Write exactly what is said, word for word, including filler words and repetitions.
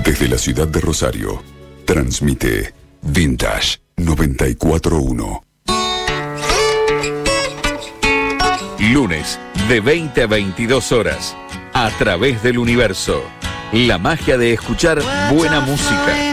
Desde la ciudad de Rosario, transmite Vintage noventa y cuatro punto uno. Lunes, de veinte a veintidós horas, a través del universo. La magia de escuchar buena música.